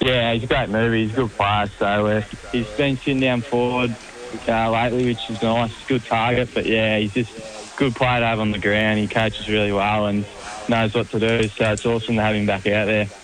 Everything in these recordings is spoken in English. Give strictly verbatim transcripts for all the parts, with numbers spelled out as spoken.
Yeah, he's a great mover. He's a good player. So uh, he's been sitting down forward uh, lately, which is nice. Good target, but yeah, he's just a good player to have on the ground. He coaches really well and knows what to do. So it's awesome to have him back out there.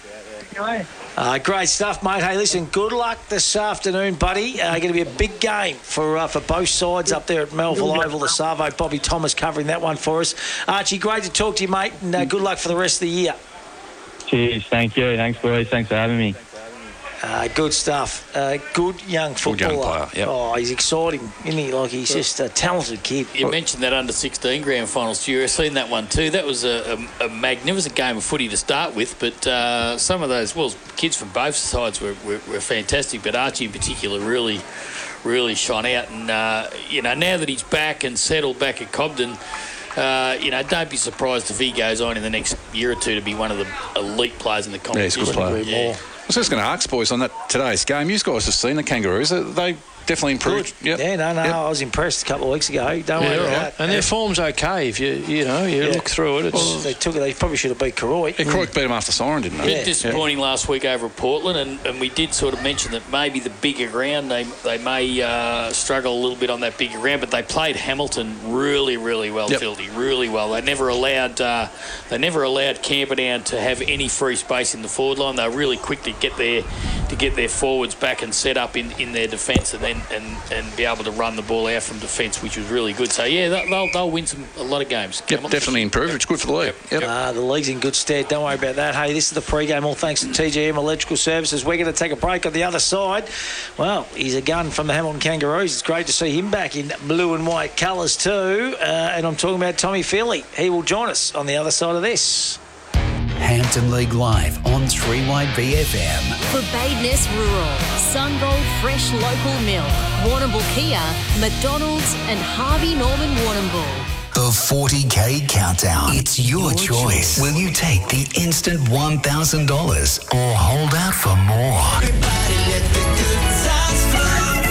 Uh, great stuff, mate. Hey, listen, good luck this afternoon, buddy. Uh, going to be a big game for uh, for both sides up there at Melville Oval. The Savo, Bobby Thomas covering that one for us. Archie, great to talk to you, mate, and uh, good luck for the rest of the year. Cheers. Thank you. Thanks, boys. Thanks for having me. Uh, good stuff. Uh, good young footballer. Good young player, yep. Oh, he's exciting, isn't he? Like, he's just a talented kid. You mentioned that under sixteen grand final, Stu. I've seen that one too. That was a, a, a magnificent game of footy to start with, but uh, some of those, well, kids from both sides were, were, were fantastic, but Archie in particular really, really shone out. And, uh, you know, now that he's back and settled back at Cobden, Uh, you know, don't be surprised if he goes on in the next year or two to be one of the elite players in the competition. Yeah, he's a good player. Yeah. I was just going to ask, boys, on that today's game, you guys have seen the Kangaroos. Are they definitely improved? Yep. Yeah, no, no, yep. I was impressed a couple of weeks ago. Don't yeah, worry about right. that. And their form's okay if you, you know, you yeah. look through it. It's well, they took it. They probably should have beat Karoy. Yeah, Karoy beat them after siren, didn't they? A bit yeah. disappointing yeah. last week over at Portland, and, and we did sort of mention that maybe the bigger ground, they they may uh, struggle a little bit on that bigger ground, but they played Hamilton really, really well, yep. Tildy, really well. They never allowed uh, they never allowed Camperdown to have any free space in the forward line. They were really quick to get their to get their forwards back and set up in, in their defence, and then and, and be able to run the ball out from defence, which was really good. So yeah, they'll they'll win some a lot of games. Yep, definitely improved. It's good for the league. Yep. Yep. Uh, the league's in good stead. Don't worry about that. Hey, this is the pre-game. All thanks to T G M Electrical Services. We're going to take a break on the other side. Well, he's a gun from the Hamilton Kangaroos. It's great to see him back in blue and white colours too. Uh, and I'm talking about Tommy Feely. He will join us on the other side of this. Hampton League Live on three Y B F M. For Badeness Rural, Sungold Fresh Local Milk, Warrnambool Kia, McDonald's and Harvey Norman Warrnambool. The forty K Countdown. It's your, your choice. choice. Will you take the instant one thousand dollars or hold out for more? Everybody let the good times flow.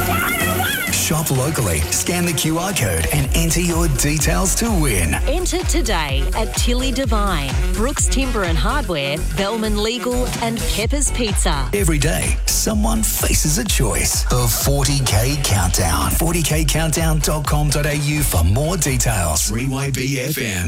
Shop locally, scan the Q R code and enter your details to win. Enter today at Tilly Devine, Brooks Timber and Hardware, Bellman Legal and Pepper's Pizza. Every day, someone faces a choice. The forty K Countdown. forty k countdown dot com dot a u for more details. three Y B F M.